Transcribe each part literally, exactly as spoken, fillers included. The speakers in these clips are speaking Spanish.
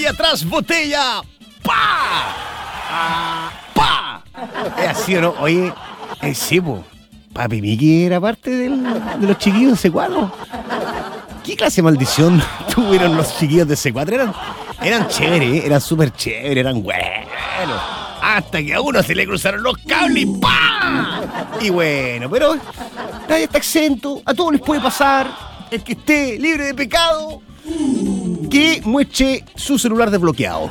botella tras botella. ¡Pa! Ah, ¡pa! Es así, ¿o no? Oye, es sí, po. Papi Miki era parte del, de los chiquillos de C cuatro. ¿Qué clase de maldición tuvieron los chiquillos de C cuatro? Eran, eran chéveres, ¿eh? Eran súper chéveres, eran buenos. Hasta que a uno se le cruzaron los cables y ¡pam! Y bueno, pero nadie está exento, a todos les puede pasar. El que esté libre de pecado, que muestre su celular desbloqueado.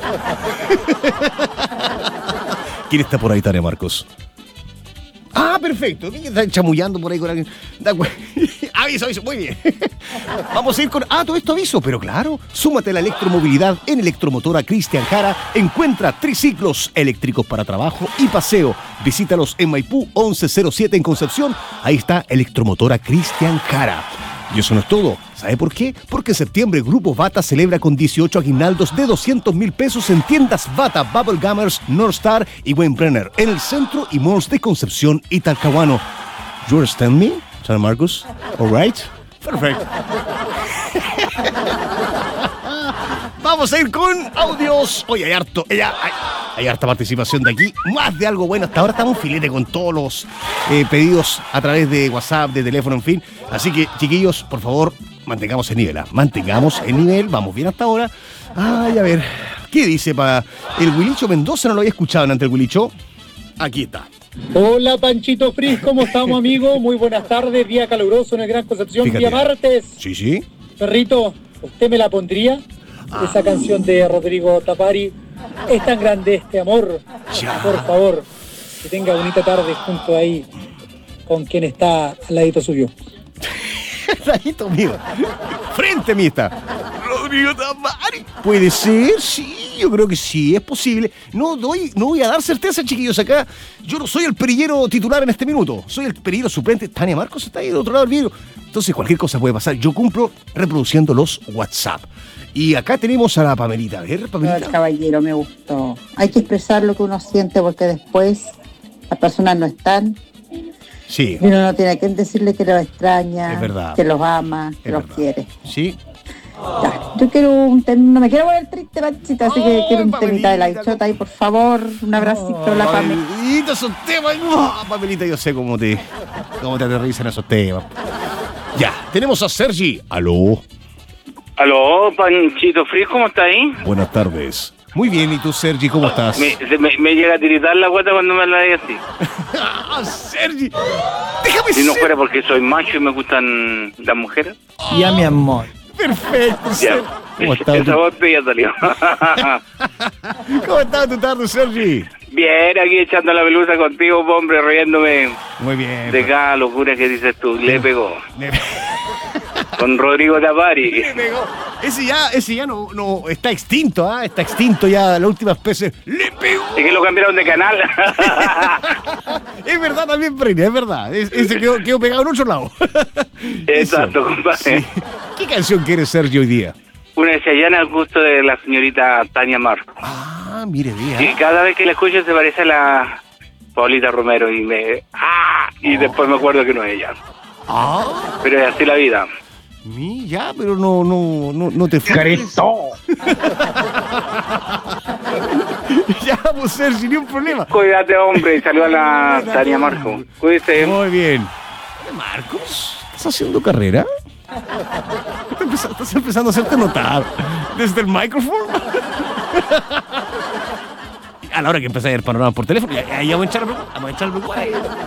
¿Quién está por ahí, Tania Marcos? Ah, perfecto. Están chamullando por ahí con alguien. Aviso, aviso. Muy bien. Vamos a ir con... Ah, todo esto aviso. Pero claro, súmate a la electromovilidad en Electromotora Cristian Jara. Encuentra triciclos eléctricos para trabajo y paseo. Visítalos en Maipú once cero siete en Concepción. Ahí está Electromotora Cristian Jara. Y eso no es todo. ¿Sabe por qué? Porque en septiembre Grupo Bata celebra con dieciocho aguinaldos de doscientos mil pesos en tiendas Bata, Bubble Gummers, North Star y Weinbrenner en el centro y malls de Concepción y Talcahuano. You understand me, San Marcos? All right? Perfecto. Vamos a ir con audios. Oye, hay harto, hay, hay, hay harta participación de aquí. Más de algo bueno. Hasta ahora estamos filete con todos los eh, pedidos a través de WhatsApp, de teléfono, en fin. Así que, chiquillos, por favor, mantengamos el nivel. ¿eh? Mantengamos el nivel. Vamos bien hasta ahora. Ay, a ver. ¿Qué dice para el Huilicho Mendoza? No lo había escuchado antes el Huilicho. Aquí está. Hola, Panchito Frizz, ¿cómo estamos, amigo? Muy buenas tardes, día caluroso en el Gran Concepción, Fíjate. día martes. Sí, sí. Perrito, ¿usted me la pondría? Ah. Esa canción de Rodrigo Tapari, es tan grande este amor. Ya. Por favor, que tenga bonita tarde junto ahí con quien está al ladito suyo. Ladito mío. Frente a mí está Rodrigo Tapari. Puede ser, sí, yo creo que sí, es posible. No doy, no voy a dar certeza, chiquillos, acá. Yo no soy el perillero titular en este minuto. Soy el perillero suplente. Tania Marcos está ahí del otro lado del vidrio. Entonces cualquier cosa puede pasar. Yo cumplo reproduciendo los WhatsApp. Y acá tenemos a la Pamelita. A ver, Pamelita. No, el caballero me gustó. Hay que expresar lo que uno siente porque después las personas no están. Sí. Y uno no tiene que decirle que los extraña, es verdad. que los ama, que es los verdad. quiere. Sí. Ya, yo quiero un tem- no me quiero poner triste, Panchita, así que Oh, quiero un Pamelita, temita de la bichota ahí, por favor. Un abracito, Oh, la Pamelita. Pamelita, esos temas. Oh, Pamelita, yo sé cómo te, cómo te aterrizan esos temas. Ya, tenemos a Sergi. Aló. Aló, Panchito Frizz, ¿cómo está ahí? Buenas tardes. Muy bien, ¿y tú, Sergi, cómo estás? Me, se- me, me llega a tiritar la guata cuando me habla así. ¡Ah, Sergi! ¡Déjame Si no ser! fuera porque soy macho y me gustan las mujeres. Ya, mi amor. Perfecto, Ya, Sergi. ¿Cómo estás? esa voz ya salió. ¿Cómo estás tu tarde, Sergi? Bien, aquí echando la pelusa contigo, hombre, riéndome Muy bien. de cada locura que dices tú. Le pegó. Me, Con Rodrigo Tapari. me pegó. Ese ya, ese ya no, no está extinto, ¿ah? Está extinto ya la última especie. ¡Le pegó! Es que lo cambiaron de canal. Es verdad también, Pereira, es verdad. Es- Ese quedó, quedó pegado en otro lado. Exacto, Eso. compadre. Sí. ¿Qué canción quieres, Sergio, hoy día? Una de Chayanne al gusto de la señorita Tania Marcos. Ah, mire, Y vea. cada vez que la escucho se parece a la Paulita Romero y me... ¡Ah! Y después me acuerdo que no es ella. Ah, Pero es así la vida. mi, ya, pero no, no, no, no te fui. Ya, pues, Sergio, ni un problema. Cuídate, hombre, y saluda a la Tania Marcos. Cuídese. Muy bien. Marcos, ¿estás haciendo carrera? ¿Estás empezando, estás empezando a hacerte notar desde el micrófono? A la hora que empecé a ver panoramas por teléfono, ya, ya, ya voy a echar, vamos a echar el por ahí.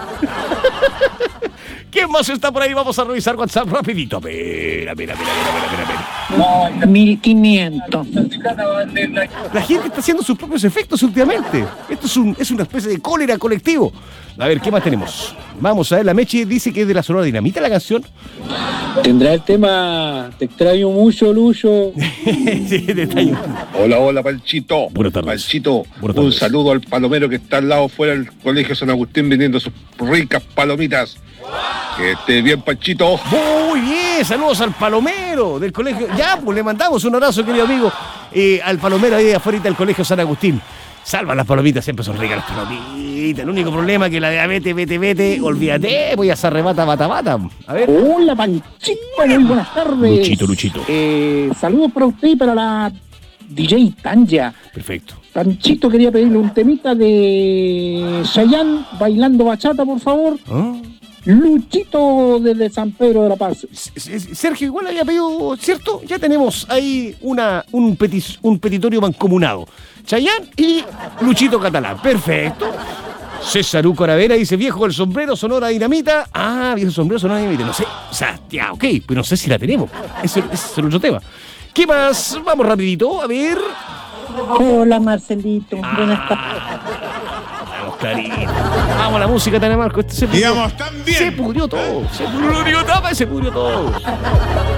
¿Quién más está por ahí? Vamos a revisar WhatsApp rapidito. A ver, a ver, a ver, a ver, a ver, a ver. mil quinientos. La gente está haciendo sus propios efectos últimamente. Esto es, un, es una especie de cólera colectivo. A ver, ¿qué más tenemos? Vamos a ver, la Mechi dice que es de la Sonora Dinamita la canción. ¿Tendrá el tema Te extraño mucho, Lucho? Sí, detalle. Hola, hola, Panchito. Buenas tardes. Panchito, Buenas un tardes. saludo al palomero que está al lado fuera del colegio San Agustín vendiendo sus ricas palomitas. Que esté bien, Panchito. Muy bien, saludos al palomero del colegio. Ya, pues le mandamos un abrazo, querido amigo, eh, al palomero ahí afuera del colegio San Agustín. Salvan las palomitas, siempre son ricas las palomitas. El único problema es que la diabetes, vete, vete, olvídate, voy a hacer rebata, bata, bata. A ver. Hola, Panchito, muy buenas tardes. Luchito, Luchito. Eh, saludos para usted y para la D J Tanja. Perfecto. Tanchito quería pedirle un temita de Chayanne, Bailando Bachata, por favor. ¿Ah? Luchito desde San Pedro de la Paz. Sergio, igual había pedido, ¿cierto? Ya tenemos ahí una, un, petis, un petitorio mancomunado. Chayanne y Luchito Catalán. Perfecto. César U. Coravera dice, viejo, el sombrero, Sonora Dinamita. Ah, viejo, el sombrero, Sonora Dinamita. No sé, o sea, ya, ok, pero no sé si la tenemos. Ese, ese es el otro tema. ¿Qué más? Vamos rapidito, a ver. Hola, Marcelito. Ah, Buenas tardes. Vamos, clarito. Vamos a la música, Tania Marco. Este se pudrió, Digamos, también. se pudrió todo. Se pudrió todo. Se pudrió todo.